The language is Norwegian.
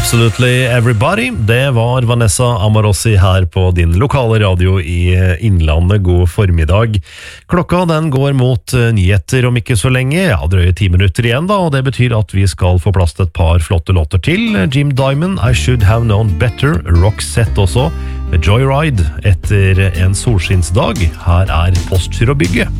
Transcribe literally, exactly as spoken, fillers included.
Absolutely Everybody. Det var Vanessa Amorossi her på din lokale radio i Innlandet. God formiddag. Klokka den går mot nyheter om ikke så lenge. Ja, drøye ti minutter igjen da, og det betyr at vi skal få plass til et par flotte låter til. Jim Diamond, I Should Have Known Better. Roxette også. Joyride etter en solskinnsdag. Her er Postgirobygget.